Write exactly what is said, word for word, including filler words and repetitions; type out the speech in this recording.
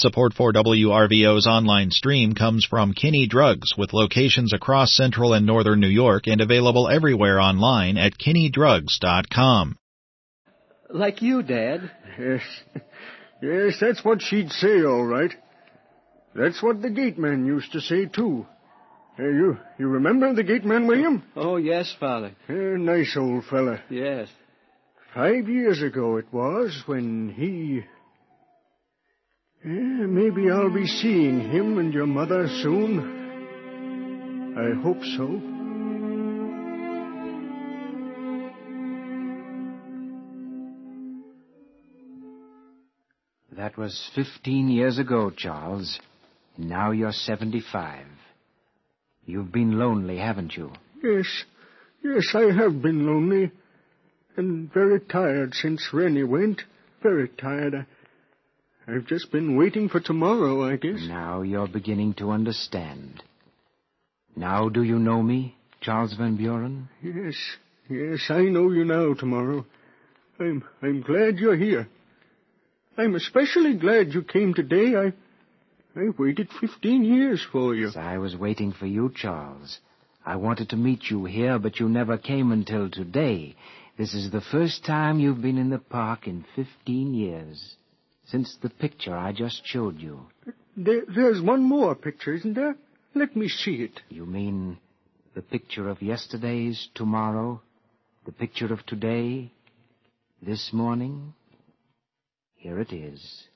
Support for W R V O's online stream comes from Kinney Drugs, with locations across central and northern New York and available everywhere online at kinney drugs dot com. Like you, Dad. Yes. Yes, that's what she'd say, all right. That's what the gateman used to say, too. Uh, you you remember the gateman, William? Oh, yes, Father. A nice old fella. Yes. Five years ago it was when he... Eh, maybe I'll be seeing him and your mother soon. I hope so. That was fifteen years ago, Charles. And now you're seventy-five. You've been lonely, haven't you? Yes. Yes, I have been lonely. And very tired since Rennie went. Very tired. I... I've just been waiting for tomorrow, I guess. Now you're beginning to understand. Now do you know me, Charles Van Buren? Yes, yes, I know you now, Tomorrow. I'm I'm glad you're here. I'm especially glad you came today. I I waited fifteen years for you. Yes, I was waiting for you, Charles. I wanted to meet you here, but you never came until today. This is the first time you've been in the park in fifteen years. Since the picture I just showed you. There, there's one more picture, isn't there? Let me see it. You mean the picture of yesterday's tomorrow? The picture of today? This morning? Here it is.